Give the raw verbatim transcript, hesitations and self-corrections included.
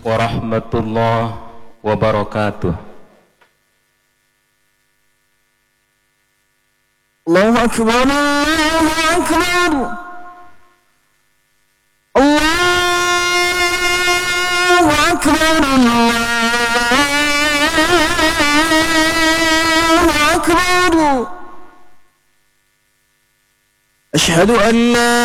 warahmatullahi wabarakatuh. Allahu Akbar, Allahu Akbar, Allahu Akbar, Allahu Akbar. Asyhadu an la